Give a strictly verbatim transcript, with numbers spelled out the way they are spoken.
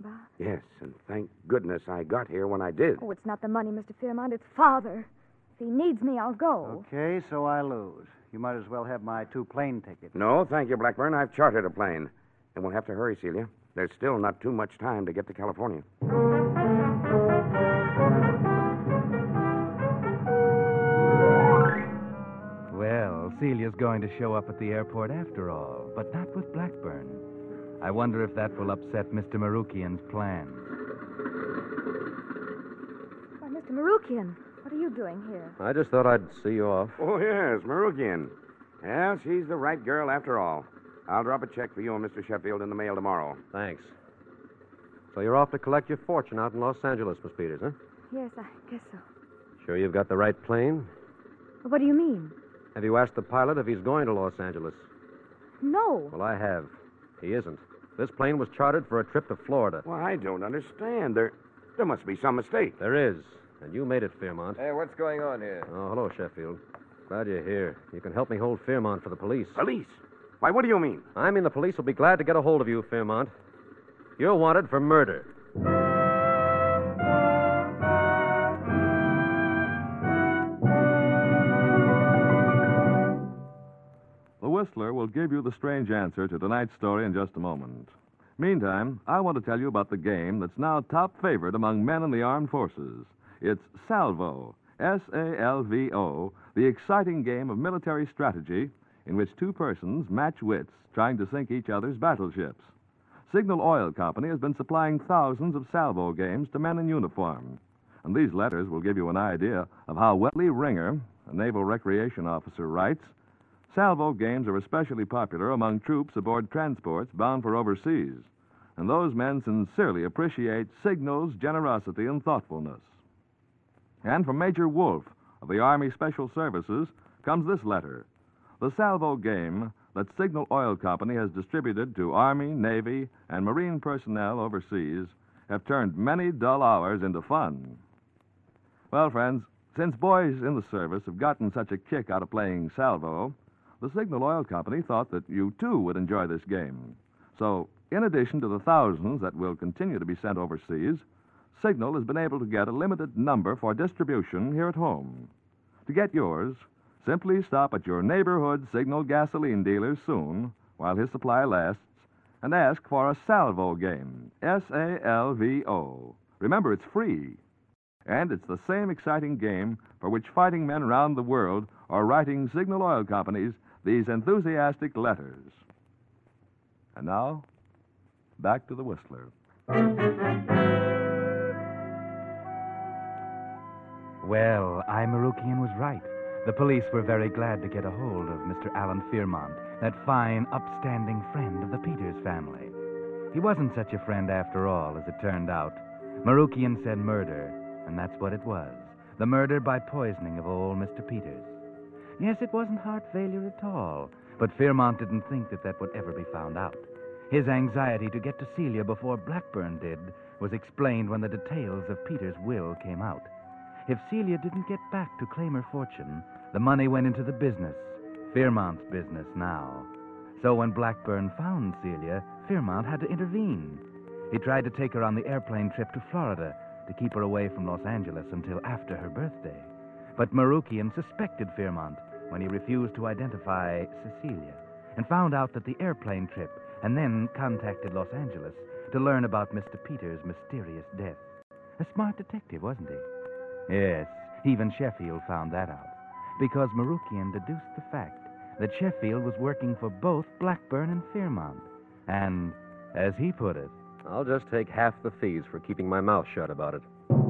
Bob? Yes, and thank goodness I got here when I did. Oh, it's not the money, Mister Fairmont. It's Father. If he needs me, I'll go. Okay, so I lose. You might as well have my two plane tickets. No, thank you, Blackburn. I've chartered a plane. And we'll have to hurry, Celia. There's still not too much time to get to California. Well, Celia's going to show up at the airport after all, but not with Blackburn. I wonder if that will upset Mister Marukian's plans. Why, Mister Marukian, what are you doing here? I just thought I'd see you off. Oh, yes, Marukian. Well, she's the right girl after all. I'll drop a check for you and Mister Sheffield in the mail tomorrow. Thanks. So you're off to collect your fortune out in Los Angeles, Miss Peters, huh? Yes, I guess so. Sure you've got the right plane? What do you mean? Have you asked the pilot if he's going to Los Angeles? No. Well, I have. He isn't. This plane was chartered for a trip to Florida. Well, I don't understand. There, there must be some mistake. There is. And you made it, Fairmont. Hey, what's going on here? Oh, hello, Sheffield. Glad you're here. You can help me hold Fairmont for the police. Police? Why, what do you mean? I mean the police will be glad to get a hold of you, Fairmont. You're wanted for murder. The Whistler will give you the strange answer to tonight's story in just a moment. Meantime, I want to tell you about the game that's now top favorite among men in the armed forces. It's Salvo, S A L V O, the exciting game of military strategy in which two persons match wits trying to sink each other's battleships. Signal Oil Company has been supplying thousands of Salvo games to men in uniform. And these letters will give you an idea of how Wetley Ringer, a naval recreation officer, writes, Salvo games are especially popular among troops aboard transports bound for overseas, and those men sincerely appreciate Signal's generosity and thoughtfulness. And from Major Wolf of the Army Special Services comes this letter. The Salvo game that Signal Oil Company has distributed to Army, Navy, and Marine personnel overseas have turned many dull hours into fun. Well, friends, since boys in the service have gotten such a kick out of playing Salvo, the Signal Oil Company thought that you, too, would enjoy this game. So, in addition to the thousands that will continue to be sent overseas, Signal has been able to get a limited number for distribution here at home. To get yours, simply stop at your neighborhood Signal gasoline dealer soon, while his supply lasts, and ask for a Salvo game, S A L V O. Remember, it's free. And it's the same exciting game for which fighting men around the world are writing Signal Oil Companies these enthusiastic letters. And now, back to the Whistler. Well, I, Marukian, was right. The police were very glad to get a hold of Mister Alan Fairmont, that fine, upstanding friend of the Peters family. He wasn't such a friend after all, as it turned out. Marukian said murder, and that's what it was. The murder by poisoning of old Mister Peters. Yes, it wasn't heart failure at all, but Fairmont didn't think that that would ever be found out. His anxiety to get to Celia before Blackburn did was explained when the details of Peters' will came out. If Celia didn't get back to claim her fortune, the money went into the business, Fairmont's business now. So when Blackburn found Celia, Fairmont had to intervene. He tried to take her on the airplane trip to Florida to keep her away from Los Angeles until after her birthday. But Marukian suspected Fairmont when he refused to identify Cecilia and found out that the airplane trip, and then contacted Los Angeles to learn about Mister Peters' mysterious death. A smart detective, wasn't he? Yes, even Sheffield found that out, because Marukian deduced the fact that Sheffield was working for both Blackburn and Fairmont. And, as he put it, I'll just take half the fees for keeping my mouth shut about it.